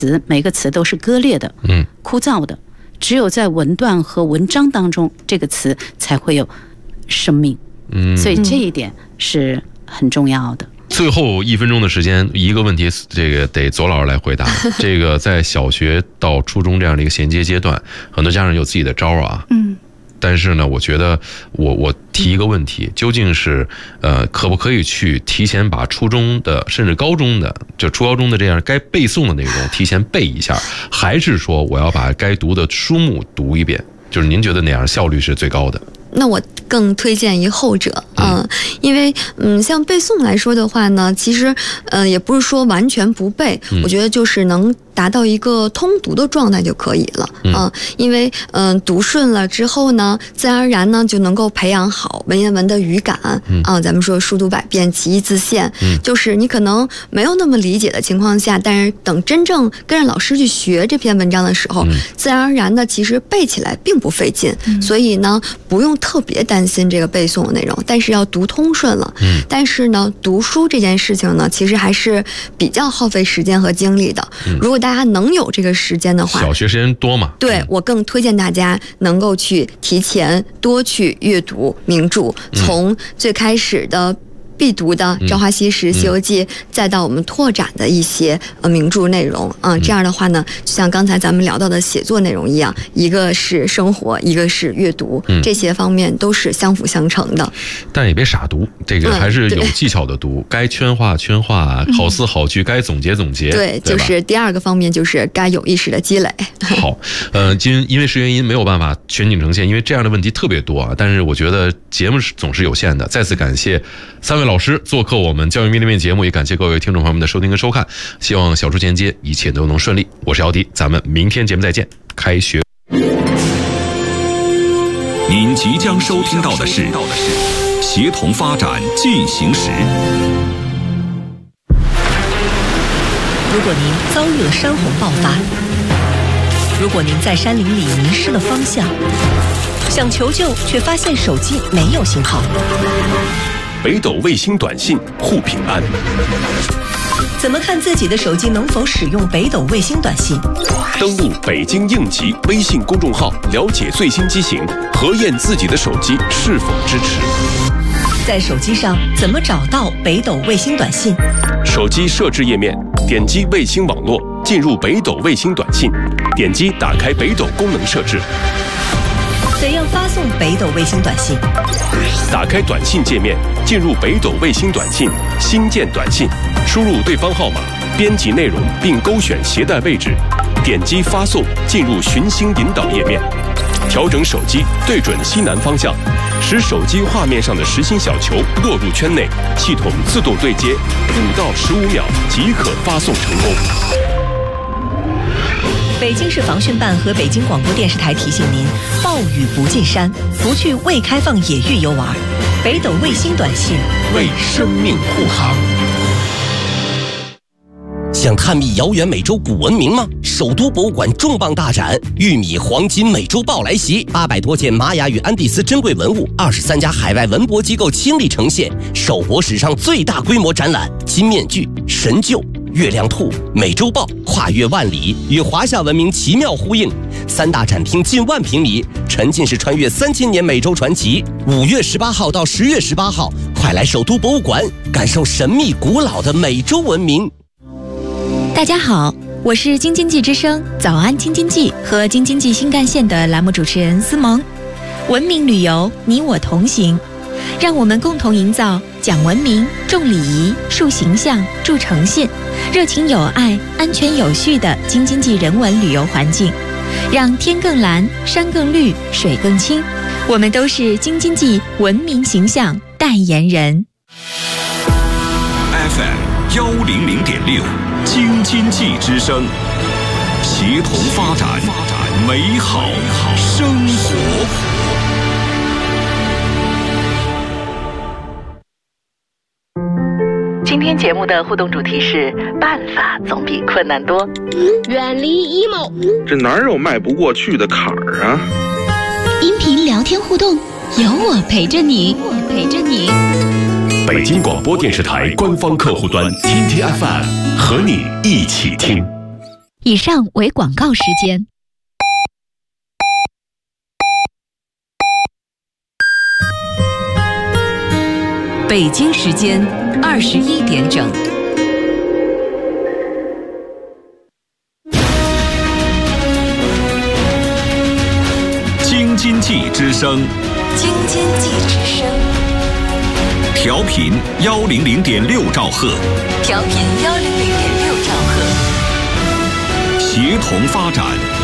每个词都是割裂的，枯燥的，只有在文段和文章当中，这个词才会有生命。所以这一点是很重要的。 最后1分钟的时间，一个问题，这个得左老师来回答。这个在小学到初中这样的一个衔接阶段，很多家长有自己的招啊。但是呢，我觉得我提一个问题，究竟是可不可以去提前把初中的甚至高中的，就初高中的这样该背诵的内容提前背一下，还是说我要把该读的书目读一遍？就是您觉得哪样效率是最高的？ 那我更推荐于后者因为像背诵来说的话呢，其实也不是说完全不背，我觉得就是能达到一个通读的状态就可以了因为读顺了之后呢，自然而然呢就能够培养好文言文的语感咱们说书读百遍其义自现就是你可能没有那么理解的情况下，但是等真正跟着老师去学这篇文章的时候自然而然的其实背起来并不费劲所以呢不用特别担心这个背诵的内容，但是要读通顺了但是呢读书这件事情呢其实还是比较耗费时间和精力的如果大家能有这个时间的话， 小学时间多嘛， 对，我更推荐大家能够去提前多去阅读名著从最开始的必读的《朝花夕拾》《西游记》再到我们拓展的一些名著内容这样的话呢，就像刚才咱们聊到的写作内容一样，一个是生活，一个是阅读这些方面都是相辅相成的。 但也别傻读，这个还是有技巧的读该圈画圈画好词好句该总结总结对，就是第二个方面就是该有意识的积累好因为时间原因没有办法全景呈现，因为这样的问题特别多但是我觉得节目总是有限的，再次感谢3位老师做客我们教育面对面节目，也感谢各位听众朋友们的收听跟收看，希望小猪衔接一切都能顺利。我是姚迪，咱们明天节目再见。开学， 您即将收听到的是协同发展进行时。 如果您遭遇了山洪爆发，如果您在山林里迷失了方向，想求救却发现手机没有信号， 北斗卫星短信护平安。 怎么看自己的手机能否使用北斗卫星短信？ 登录北京应急微信公众号，了解最新机型，核验自己的手机是否支持。 在手机上怎么找到北斗卫星短信？ 手机设置页面，点击卫星网络，进入北斗卫星短信，点击打开北斗功能设置。 怎样发送北斗卫星短信？ 打开短信界面，进入北斗卫星短信，新建短信，输入对方号码，编辑内容并勾选携带位置，点击发送，进入寻星引导页面，调整手机对准西南方向，使手机画面上的实心小球落入圈内，系统自动对接，5到15秒即可发送成功。 北京市防汛办和北京广播电视台提醒您：暴雨不进山，不去未开放野域游玩。北斗卫星短信为生命护航。 想探秘遥远美洲古文明吗？首都博物馆重磅大展玉米黄金美洲豹来袭，800多件玛雅与安第斯珍贵文物，23家海外文博机构倾力呈现，首博史上最大规模展览，金面具、神鹫、月亮兔、美洲豹跨越万里，与华夏文明奇妙呼应。3大展厅近万平米，沉浸式穿越3000年美洲传奇。5月18号到10月18号，快来首都博物馆感受神秘古老的美洲文明。 大家好，我是京津冀之声早安京津冀和京津冀新干线的栏目主持人思萌。文明旅游，你我同行，让我们共同营造讲文明、重礼仪、树形象、助诚信、热情有爱、安全有序的京津冀人文旅游环境，让天更蓝、山更绿、水更清。我们都是京津冀文明形象代言人。 FM 100.6，京津冀之声，协同发展，美好生活。 今天节目的互动主题是办法总比困难多。 远离 emo， 这哪有迈不过去的坎儿啊？ 音频聊天互动，有我陪着你， 北京广播电视台官方客户端 TTFM 和你一起听。 以上为广告时间。 北京时间21点整。 京津冀之声， 京津冀之声， 调频100.6兆赫， 调频100.6兆赫， 协同发展。